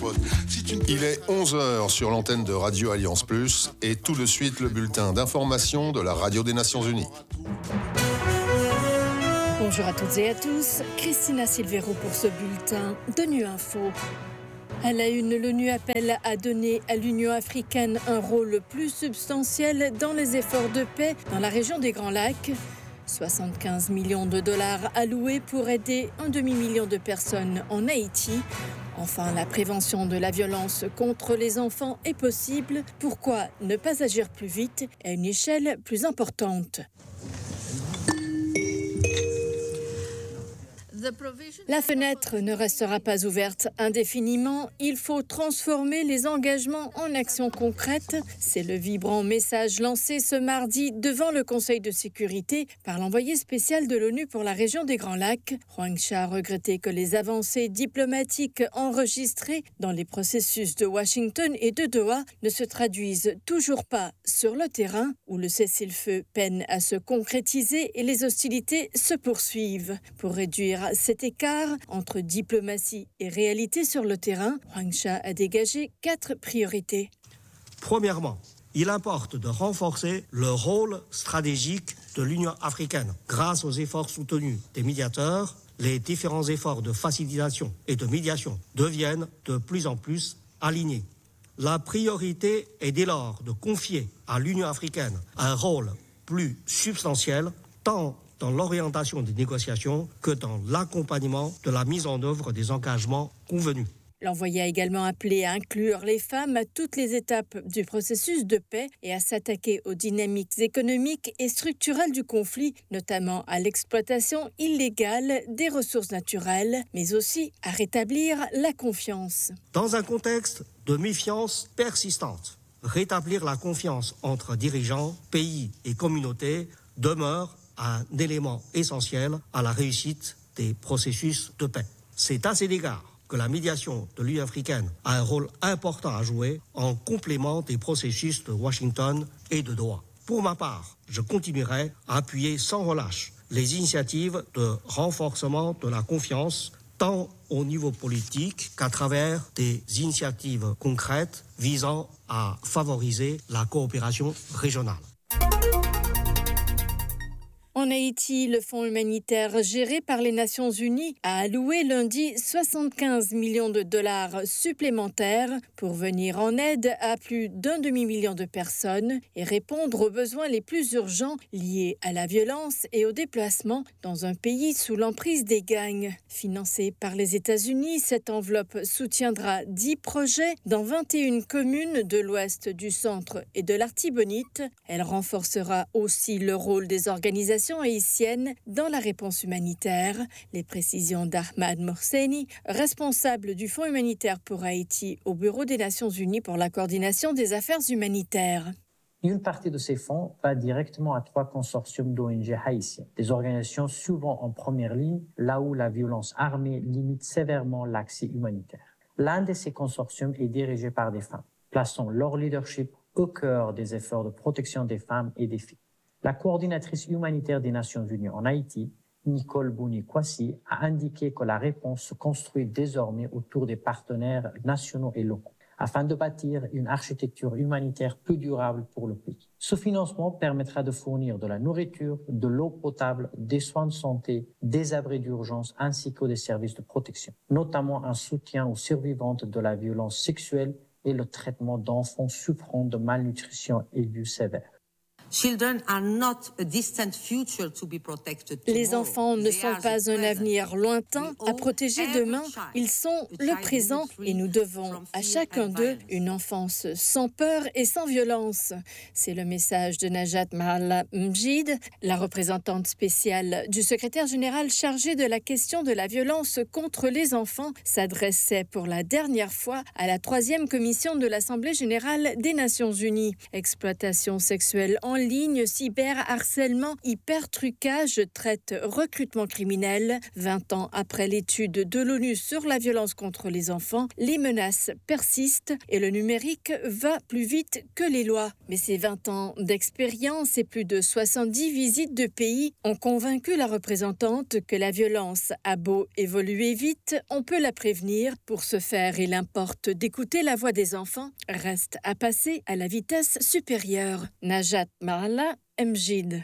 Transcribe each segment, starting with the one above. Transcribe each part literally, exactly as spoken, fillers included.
pote. Si tu ne... Il est onze heures sur l'antenne de Radio Alliance Plus et tout de suite le bulletin d'information de la Radio des Nations Unies. Bonjour à toutes et à tous, Christina Silvero pour ce bulletin d'ONU Info. À la une, l'ONU appelle à donner à l'Union africaine un rôle plus substantiel dans les efforts de paix dans la région des Grands Lacs. soixante-quinze millions de dollars alloués pour aider un demi-million de personnes en Haïti. Enfin, la prévention de la violence contre les enfants est possible. Pourquoi ne pas agir plus vite à une échelle plus importante ? La fenêtre ne restera pas ouverte indéfiniment. Il faut transformer les engagements en actions concrètes. C'est le vibrant message lancé ce mardi devant le Conseil de sécurité par l'envoyé spécial de l'ONU pour la région des Grands Lacs. Huang Cha a regretté que les avancées diplomatiques enregistrées dans les processus de Washington et de Doha ne se traduisent toujours pas sur le terrain, où le cessez-le-feu peine à se concrétiser et les hostilités se poursuivent. Pour réduire cet écart entre diplomatie et réalité sur le terrain, Huang Cha a dégagé quatre priorités. Premièrement, il importe de renforcer le rôle stratégique de l'Union africaine. Grâce aux efforts soutenus des médiateurs, les différents efforts de facilitation et de médiation deviennent de plus en plus alignés. La priorité est dès lors de confier à l'Union africaine un rôle plus substantiel, tant dans l'orientation des négociations que dans l'accompagnement de la mise en œuvre des engagements convenus. L'envoyé a également appelé à inclure les femmes à toutes les étapes du processus de paix et à s'attaquer aux dynamiques économiques et structurelles du conflit, notamment à l'exploitation illégale des ressources naturelles, mais aussi à rétablir la confiance. Dans un contexte de méfiance persistante, rétablir la confiance entre dirigeants, pays et communautés demeure un élément essentiel à la réussite des processus de paix. C'est à cet égard que la médiation de l'Union africaine a un rôle important à jouer en complément des processus de Washington et de Doha. Pour ma part, je continuerai à appuyer sans relâche les initiatives de renforcement de la confiance, tant au niveau politique qu'à travers des initiatives concrètes visant à favoriser la coopération régionale. En Haïti, le fonds humanitaire géré par les Nations Unies a alloué lundi soixante-quinze millions de dollars supplémentaires pour venir en aide à plus d'un demi-million de personnes et répondre aux besoins les plus urgents liés à la violence et au déplacement dans un pays sous l'emprise des gangs. Financée par les États-Unis, cette enveloppe soutiendra dix projets dans vingt et une communes de l'ouest, du centre et de l'Artibonite. Elle renforcera aussi le rôle des organisations haïtienne dans la réponse humanitaire. Les précisions d'Ahmad Mohseni, responsable du Fonds humanitaire pour Haïti au Bureau des Nations Unies pour la coordination des affaires humanitaires. Une partie de ces fonds va directement à trois consortiums d'O N G haïtiennes, des organisations souvent en première ligne, là où la violence armée limite sévèrement l'accès humanitaire. L'un de ces consortiums est dirigé par des femmes, plaçant leur leadership au cœur des efforts de protection des femmes et des filles. La coordinatrice humanitaire des Nations Unies en Haïti, Nicole Bouni-Kwasi, a indiqué que la réponse se construit désormais autour des partenaires nationaux et locaux, afin de bâtir une architecture humanitaire plus durable pour le pays. Ce financement permettra de fournir de la nourriture, de l'eau potable, des soins de santé, des abris d'urgence ainsi que des services de protection, notamment un soutien aux survivantes de la violence sexuelle et le traitement d'enfants souffrant de malnutrition aiguë sévère. Les enfants ne sont pas un avenir lointain à protéger demain, ils sont le présent et nous devons à chacun d'eux une enfance sans peur et sans violence. C'est le message de Najat Mahalla-Mjid, la représentante spéciale du secrétaire général chargé de la question de la violence contre les enfants, s'adressait pour la dernière fois à la troisième commission de l'Assemblée générale des Nations unies. Exploitation sexuelle en en ligne, cyberharcèlement, hypertrucage, traite, recrutement criminel. vingt ans après l'étude de l'ONU sur la violence contre les enfants, les menaces persistent et le numérique va plus vite que les lois. Mais ces vingt ans d'expérience et plus de soixante-dix visites de pays ont convaincu la représentante que la violence a beau évoluer vite, on peut la prévenir. Pour ce faire, il importe d'écouter la voix des enfants. Reste à passer à la vitesse supérieure. Najat Marla, Mjid.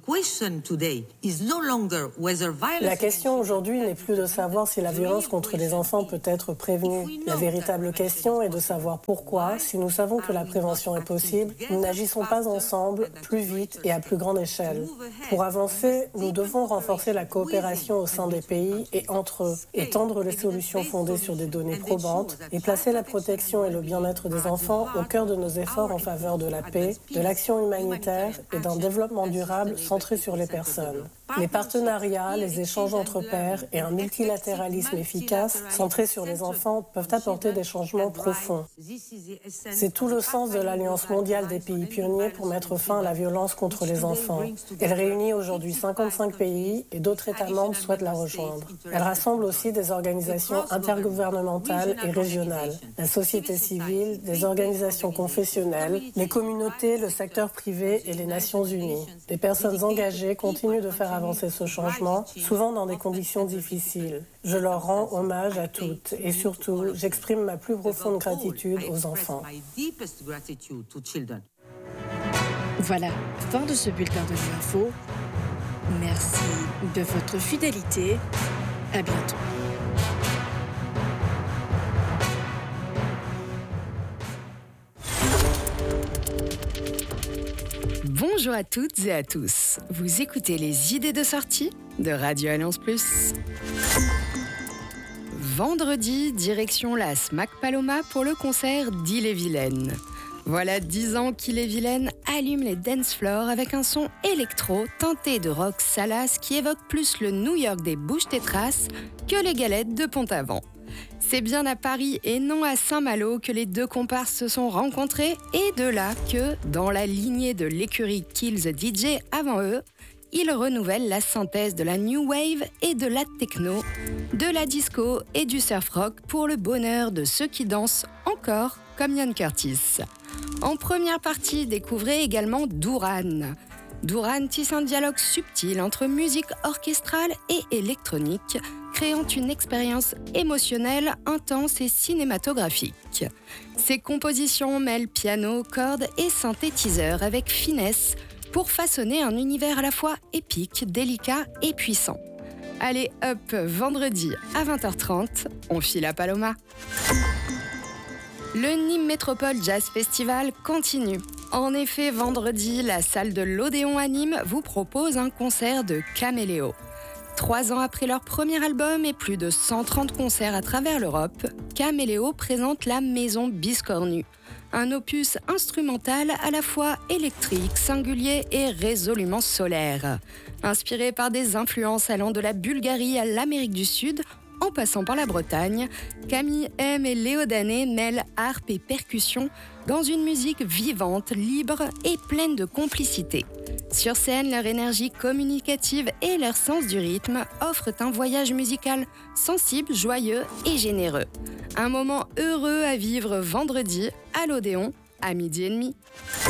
La question aujourd'hui n'est plus de savoir si la violence contre les enfants peut être prévenue. La véritable question est de savoir pourquoi, si nous savons que la prévention est possible, nous n'agissons pas ensemble, plus vite et à plus grande échelle. Pour avancer, nous devons renforcer la coopération au sein des pays et entre eux, étendre les solutions fondées sur des données probantes et placer la protection et le bien-être des enfants au cœur de nos efforts en faveur de la paix, de l'action humanitaire et d'un développement durable centré sur les personnes. Les partenariats, les échanges entre pairs et un multilatéralisme efficace centré sur les enfants peuvent apporter des changements profonds. C'est tout le sens de l'Alliance mondiale des pays pionniers pour mettre fin à la violence contre les enfants. Elle réunit aujourd'hui cinquante-cinq pays et d'autres États membres souhaitent la rejoindre. Elle rassemble aussi des organisations intergouvernementales et régionales, la société civile, des organisations confessionnelles, les communautés, le secteur privé et les Nations unies. Des personnes engagées continuent de faire avancer ce changement, souvent dans des conditions difficiles. Je leur rends hommage à toutes et surtout, j'exprime ma plus profonde gratitude aux enfants. Voilà, fin de ce bulletin de l'info. Merci de votre fidélité. À bientôt. Bonjour à toutes et à tous. Vous écoutez les idées de sortie de Radio Alliance Plus. Vendredi, direction la Smack Paloma pour le concert d'Ille-et-Vilaine. Voilà dix ans qu'Ille-et-Vilaine allume les dance floors avec un son électro teinté de rock salace qui évoque plus le New York des Bouches-Tétras que les galettes de Pont-Aven. C'est bien à Paris et non à Saint-Malo que les deux comparses se sont rencontrés et de là que, dans la lignée de l'écurie Kill the D J avant eux, ils renouvellent la synthèse de la new wave et de la techno, de la disco et du surf rock pour le bonheur de ceux qui dansent encore comme Ian Curtis. En première partie, découvrez également Douran. Douran tisse un dialogue subtil entre musique orchestrale et électronique, créant une expérience émotionnelle, intense et cinématographique. Ses compositions mêlent piano, cordes et synthétiseurs avec finesse pour façonner un univers à la fois épique, délicat et puissant. Allez hop, vendredi à vingt heures trente, on file à Paloma. Le Nîmes Métropole Jazz Festival continue. En effet, vendredi, la salle de l'Odéon à Nîmes vous propose un concert de Caméléo. Trois ans après leur premier album et plus de cent trente concerts à travers l'Europe, Caméléo présente la Maison Biscornue. Un opus instrumental à la fois électrique, singulier et résolument solaire. Inspiré par des influences allant de la Bulgarie à l'Amérique du Sud, en passant par la Bretagne, Camille M et Léo Danet mêlent harpe et percussion dans une musique vivante, libre et pleine de complicité. Sur scène, leur énergie communicative et leur sens du rythme offrent un voyage musical sensible, joyeux et généreux. Un moment heureux à vivre vendredi à l'Odéon à midi et demi.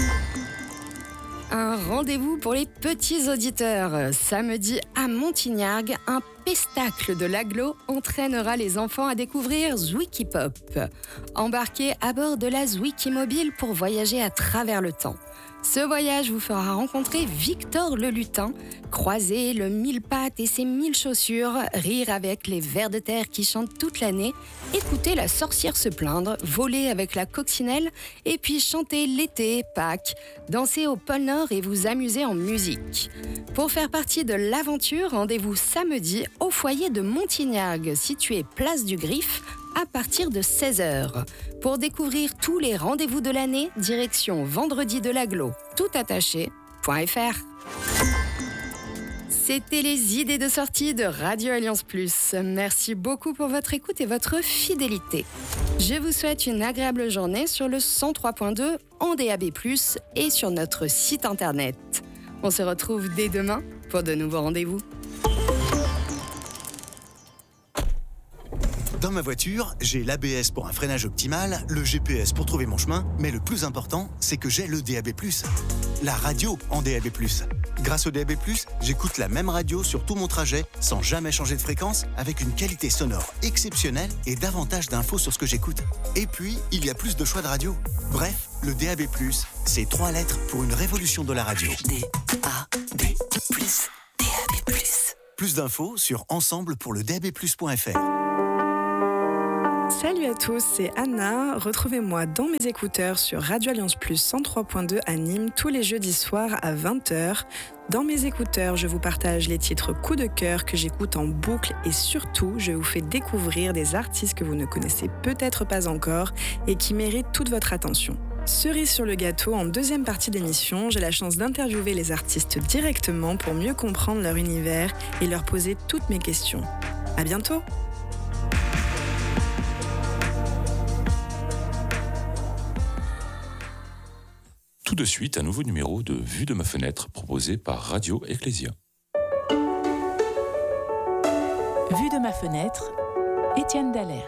Un rendez-vous pour les petits auditeurs. Samedi à Montignargues, un pestacle de l'agglo entraînera les enfants à découvrir Zwiki Pop. Embarquez à bord de la Zwiki Mobile pour voyager à travers le temps. Ce voyage vous fera rencontrer Victor le lutin, croiser le mille pattes et ses mille chaussures, rire avec les vers de terre qui chantent toute l'année, écouter la sorcière se plaindre, voler avec la coccinelle et puis chanter l'été, Pâques, danser au pôle Nord et vous amuser en musique. Pour faire partie de l'aventure, rendez-vous samedi au foyer de Montignargues, situé place du Griffe, à partir de seize heures. Pour découvrir tous les rendez-vous de l'année, direction vendredi de l'agglo, tout attaché, point F R. C'était les idées de sortie de Radio Alliance Plus. Merci beaucoup pour votre écoute et votre fidélité. Je vous souhaite une agréable journée sur le cent trois point deux en D A B plus, et sur notre site internet. On se retrouve dès demain pour de nouveaux rendez-vous. Dans ma voiture, j'ai l'A B S pour un freinage optimal, le G P S pour trouver mon chemin, mais le plus important, c'est que j'ai le D A B plus. La radio en D A B plus. Grâce au D A B plus, j'écoute la même radio sur tout mon trajet, sans jamais changer de fréquence, avec une qualité sonore exceptionnelle et davantage d'infos sur ce que j'écoute. Et puis, il y a plus de choix de radio. Bref, le D A B plus, c'est trois lettres pour une révolution de la radio. D A B plus, D A B plus. Plus d'infos sur ensemble pour le D A B plus point F R. Salut à tous, c'est Anna. Retrouvez-moi dans mes écouteurs sur Radio Alliance Plus cent trois point deux à Nîmes tous les jeudis soirs à vingt heures. Dans mes écouteurs, je vous partage les titres coup de cœur que j'écoute en boucle et surtout, je vous fais découvrir des artistes que vous ne connaissez peut-être pas encore et qui méritent toute votre attention. Cerise sur le gâteau, en deuxième partie d'émission, j'ai la chance d'interviewer les artistes directement pour mieux comprendre leur univers et leur poser toutes mes questions. À bientôt! Tout de suite, un nouveau numéro de Vue de ma fenêtre proposé par Radio Ecclésia. Vue de ma fenêtre, Étienne Dallaire.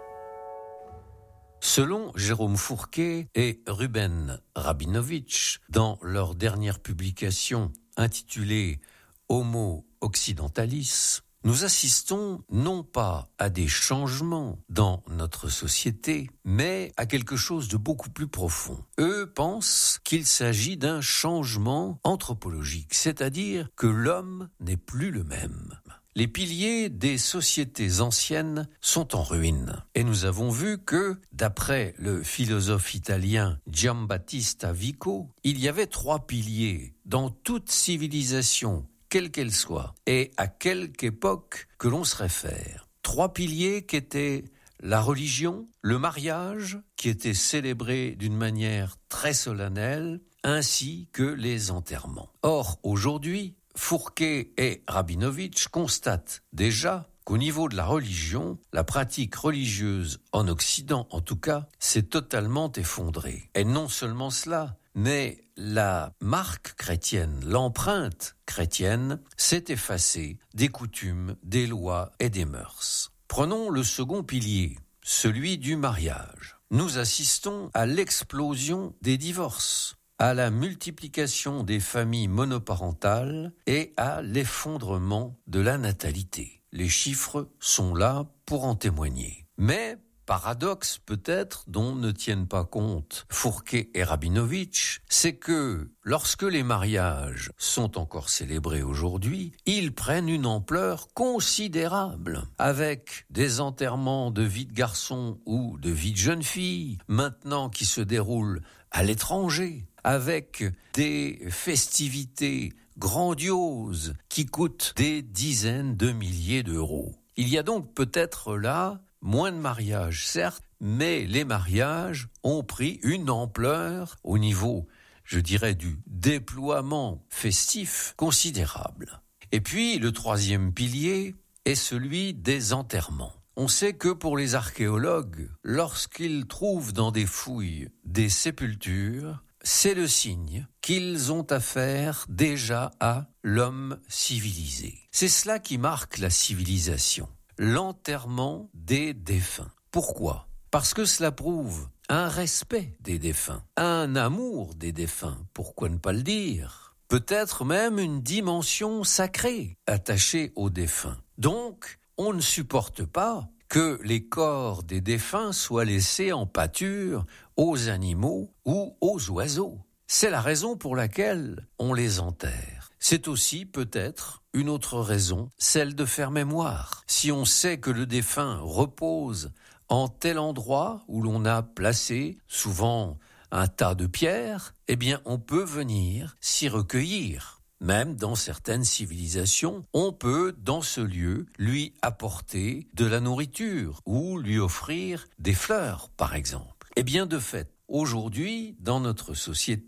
Selon Jérôme Fourquet et Ruben Rabinovitch, dans leur dernière publication intitulée Homo occidentalis, nous assistons non pas à des changements dans notre société, mais à quelque chose de beaucoup plus profond. Eux pensent qu'il s'agit d'un changement anthropologique, c'est-à-dire que l'homme n'est plus le même. Les piliers des sociétés anciennes sont en ruine. Et nous avons vu que, d'après le philosophe italien Giambattista Vico, il y avait trois piliers dans toute civilisation, quelle qu'elle soit, et à quelque époque que l'on se réfère. Trois piliers qui étaient la religion, le mariage, qui était célébré d'une manière très solennelle, ainsi que les enterrements. Or, aujourd'hui, Fourquet et Rabinovitch constatent déjà qu'au niveau de la religion, la pratique religieuse en Occident, en tout cas, s'est totalement effondrée. Et non seulement cela, mais la marque chrétienne, l'empreinte chrétienne, s'est effacée des coutumes, des lois et des mœurs. Prenons le second pilier, celui du mariage. Nous assistons à l'explosion des divorces, à la multiplication des familles monoparentales et à l'effondrement de la natalité. Les chiffres sont là pour en témoigner. Mais, paradoxe peut-être dont ne tiennent pas compte Fourquet et Rabinovitch, c'est que lorsque les mariages sont encore célébrés aujourd'hui, ils prennent une ampleur considérable, avec des enterrements de vie de garçon ou de vie de jeune fille, maintenant qui se déroulent à l'étranger, avec des festivités grandioses qui coûtent des dizaines de milliers d'euros. Il y a donc peut-être là moins de mariages, certes, mais les mariages ont pris une ampleur au niveau, je dirais, du déploiement festif considérable. Et puis, le troisième pilier est celui des enterrements. On sait que pour les archéologues, lorsqu'ils trouvent dans des fouilles des sépultures, c'est le signe qu'ils ont affaire déjà à l'homme civilisé. C'est cela qui marque la civilisation, l'enterrement des défunts. Pourquoi ? Parce que cela prouve un respect des défunts, un amour des défunts, pourquoi ne pas le dire ? Peut-être même une dimension sacrée attachée aux défunts. Donc, on ne supporte pas que les corps des défunts soient laissés en pâture aux animaux ou aux oiseaux. C'est la raison pour laquelle on les enterre. C'est aussi peut-être une autre raison, celle de faire mémoire. Si on sait que le défunt repose en tel endroit où l'on a placé souvent un tas de pierres, eh bien on peut venir s'y recueillir. Même dans certaines civilisations, on peut, dans ce lieu, lui apporter de la nourriture ou lui offrir des fleurs, par exemple. Eh bien, de fait, aujourd'hui, dans notre société,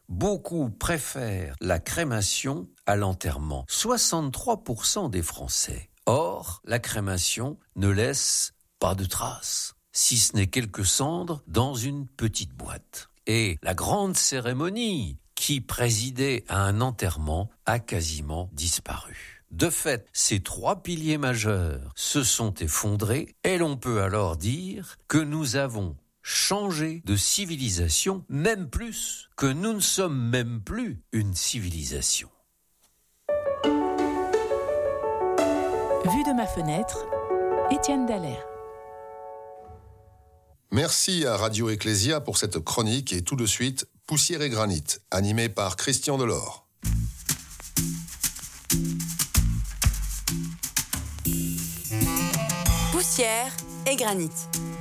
beaucoup préfèrent la crémation à l'enterrement. soixante-trois pour cent des Français. Or, la crémation ne laisse pas de traces, si ce n'est quelques cendres dans une petite boîte. Et la grande cérémonie qui présidait à un enterrement a quasiment disparu. De fait, ces trois piliers majeurs se sont effondrés et l'on peut alors dire que nous avons changé de civilisation, même plus, que nous ne sommes même plus une civilisation. Vue de ma fenêtre, Étienne Dallaire. Merci à Radio Ecclésia pour cette chronique et tout de suite, Poussière et Granit, animé par Christian Delors. Poussière et Granit.